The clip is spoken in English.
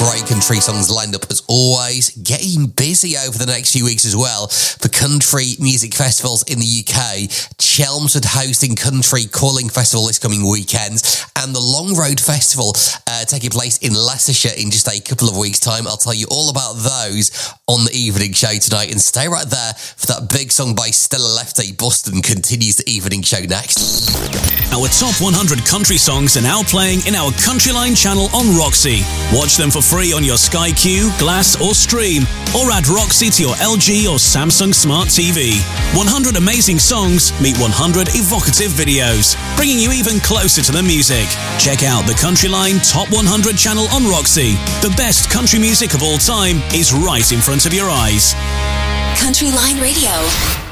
great country songs lined up as always. Getting busy over the next few weeks as well for country music festivals in the UK. Chelmsford hosting Country Calling Festival this coming weekend, and the Long Road Festival taking place in Leicestershire in just a couple of weeks' time. I'll tell you all about those on the evening show tonight, and stay right there for that big song by Stella Lefty. Boston continues the evening show next. Our top 100 country songs are now playing in our Countryline channel on Roxy. Watch them for free on your Sky Q, Glass or Stream, or add Roxy to your LG or Samsung Smart TV. 100 amazing songs meet 100 evocative videos, bringing you even closer to the music. Check out the Countryline Top 100 channel on Roxy. The best country music of all time is right in front of your eyes. Countryline Radio.